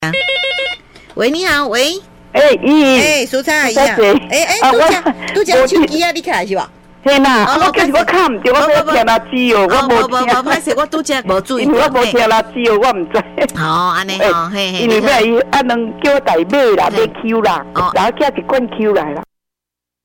喂，你好，喂，蔬菜阿姨啊，拄只手机啊，你开是吧？ 嘿啦，我叫我看唔到，我要听垃圾哦，我无听。 歹势，我拄只无注意。 因为我无听垃圾哦，我唔知。 好，安尼哦，嘿嘿。 因为要伊能叫我大买啦，买 Q 啦，然后叫一罐 Q 来啦。